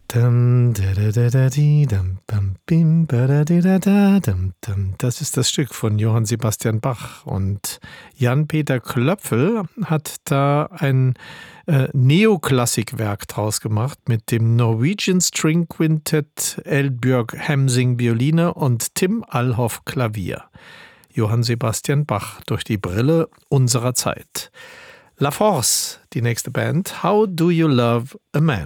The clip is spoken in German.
Das ist das Stück von Johann Sebastian Bach. Und Jan-Peter Klöpfel hat da ein Neoklassikwerk draus gemacht mit dem Norwegian String Quintet, Eldbjörg Hemsing Violine und Tim Alhoff Klavier. Johann Sebastian Bach durch die Brille unserer Zeit. La Force, die nächste Band. How Do You Love a Man?